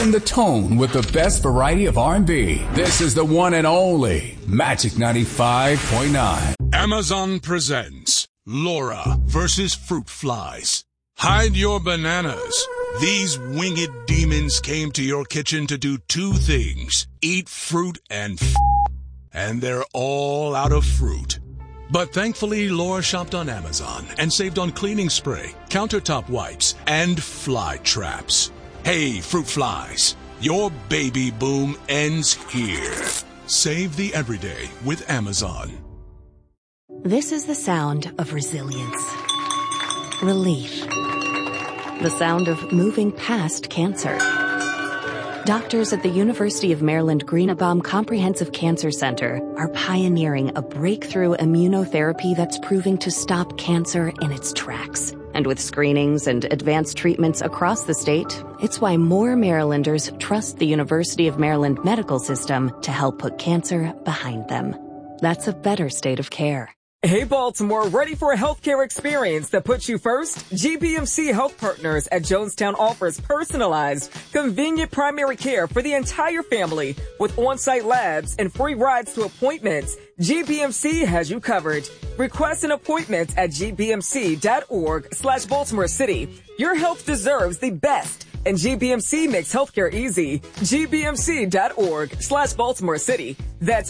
setting the tone with the best variety of R&B. This is the one and only Magic 95.9. Amazon presents Laura versus Fruit Flies. Hide your bananas. These winged demons came to your kitchen to do two things: eat fruit and they're all out of fruit. But thankfully, Laura shopped on Amazon and saved on cleaning spray, countertop wipes, and fly traps. Hey, fruit flies, your baby boom ends here. Save the everyday with Amazon. This is the sound of resilience, relief, the sound of moving past cancer. Doctors at the University of Maryland Greenebaum Comprehensive Cancer Center are pioneering a breakthrough immunotherapy that's proving to stop cancer in its tracks. And with screenings and advanced treatments across the state, it's why more Marylanders trust the University of Maryland medical system to help put cancer behind them. That's a better state of care. Hey Baltimore, ready for a healthcare experience that puts you first? GBMC Health Partners at Jonestown offers personalized, convenient primary care for the entire family with on-site labs and free rides to appointments. GBMC has you covered. Request an appointment at gbmc.org/Baltimore City. Your health deserves the best, and GBMC makes healthcare easy. gbmc.org/Baltimore City. That's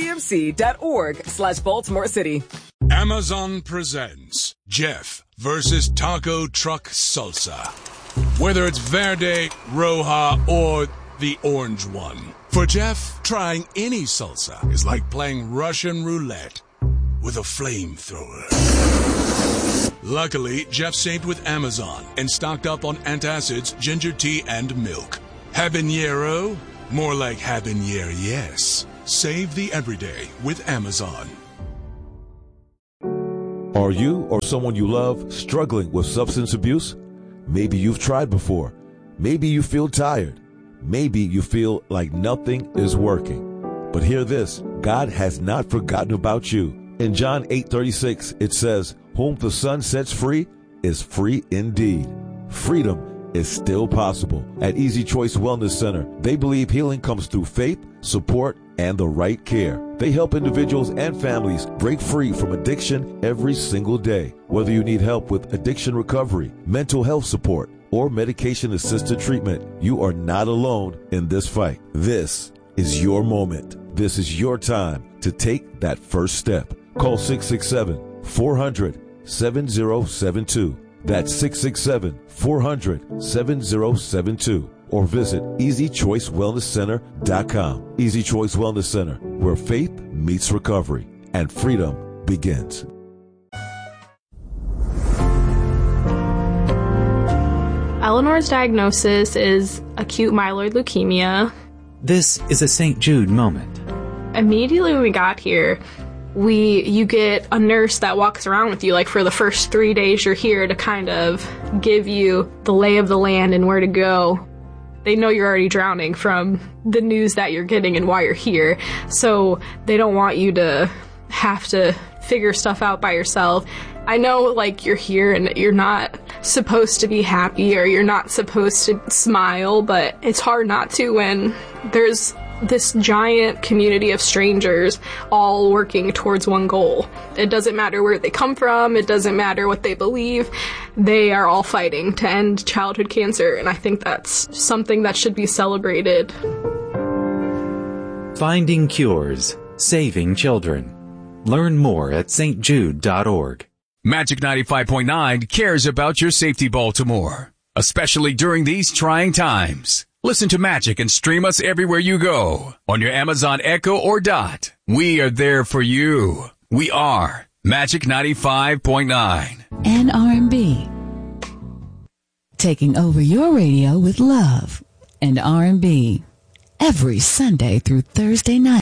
gbmc.org/Baltimore City. Amazon presents Jeff versus Taco Truck Salsa. Whether it's Verde, Roja, or the orange one. For Jeff, trying any salsa is like playing Russian roulette with a flamethrower. Luckily, Jeff saved with Amazon and stocked up on antacids, ginger tea, and milk. Habanero? More like habanero, yes. Save the everyday with Amazon. Are you or someone you love struggling with substance abuse? Maybe you've tried before. Maybe you feel tired. Maybe you feel like nothing is working. But hear this, God has not forgotten about you. In John 8:36, it says, "Whom the Son sets free is free indeed." Freedom is still possible. At Easy Choice Wellness Center, they believe healing comes through faith, support, and the right care. They help individuals and families break free from addiction every single day. Whether you need help with addiction recovery, mental health support, or medication-assisted treatment, you are not alone in this fight. This is your moment. This is your time to take that first step. Call 667-400-7072. That's 667-400-7072. Or visit EasyChoiceWellnessCenter.com. Easy Choice Wellness Center, where faith meets recovery and freedom begins. Eleanor's diagnosis is acute myeloid leukemia. This is a St. Jude moment. Immediately when we got here, you get a nurse that walks around with you, like for the first 3 days you're here, to kind of give you the lay of the land and where to go. They know you're already drowning from the news that you're getting and why you're here, so they don't want you to have to figure stuff out by yourself. I know, like, you're here and you're not supposed to be happy or you're not supposed to smile, but it's hard not to when there's this giant community of strangers all working towards one goal. It doesn't matter where they come from, it doesn't matter what they believe, they are all fighting to end childhood cancer, and I think that's something that should be celebrated. Finding cures, saving children. Learn more at stjude.org. Magic 95.9 cares about your safety, Baltimore, especially during these trying times. Listen to Magic and stream us everywhere you go. On your Amazon Echo or Dot. We are there for you. We are Magic 95.9. And R&B. Taking over your radio with love and R&B. Every Sunday through Thursday night.